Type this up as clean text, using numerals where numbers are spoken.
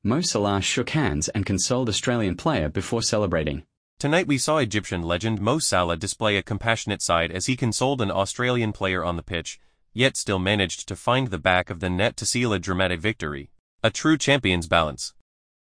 Mo Salah shook hands and consoled Australian player before celebrating. Tonight we saw Egyptian legend Mo Salah display a compassionate side as he consoled an Australian player on the pitch, yet still managed to find the back of the net to seal a dramatic victory. A true champion's balance.